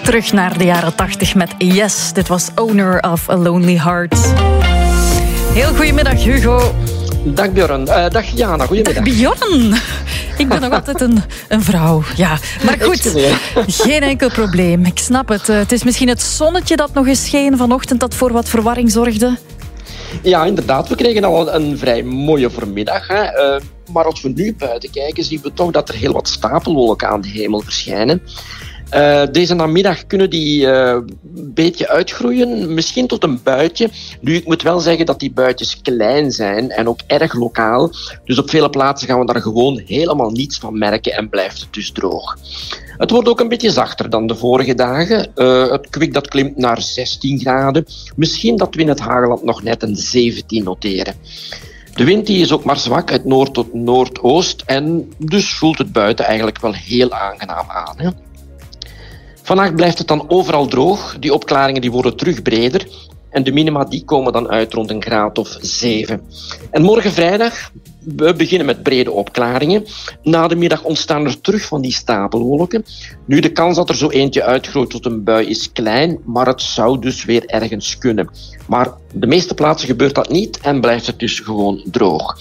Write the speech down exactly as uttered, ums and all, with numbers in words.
terug naar de jaren tachtig met Yes. Dit was Owner of a Lonely Heart. Heel goedemiddag, Hugo. Dag Björn. Uh, dag Jana, goedemiddag. Dag Björn. Ik ben nog altijd een, een vrouw. Ja, maar goed, geen enkel probleem. Ik snap het. Het is misschien het zonnetje dat nog eens scheen vanochtend dat voor wat verwarring zorgde. Ja, inderdaad. We kregen al een, een vrij mooie voormiddag. Hè. Uh, maar als we nu buiten kijken, zien we toch dat er heel wat stapelwolken aan de hemel verschijnen. Uh, deze namiddag kunnen die uh, een beetje uitgroeien, misschien tot een buitje. Nu, ik moet wel zeggen dat die buitjes klein zijn en ook erg lokaal. Dus op vele plaatsen gaan we daar gewoon helemaal niets van merken en blijft het dus droog. Het wordt ook een beetje zachter dan de vorige dagen. Uh, het kwik dat klimt naar zestien graden. Misschien dat we in het Hageland nog net een zeventien noteren. De wind die is ook maar zwak uit noord tot noordoost en dus voelt het buiten eigenlijk wel heel aangenaam aan. Hè? Vandaag blijft het dan overal droog. Die opklaringen die worden terug breder. En de minima die komen dan uit rond een graad of zeven. En morgen vrijdag, we beginnen met brede opklaringen. Na de middag ontstaan er terug van die stapelwolken. Nu, de kans dat er zo eentje uitgroeit tot een bui is klein, maar het zou dus weer ergens kunnen. Maar de meeste plaatsen gebeurt dat niet en blijft het dus gewoon droog.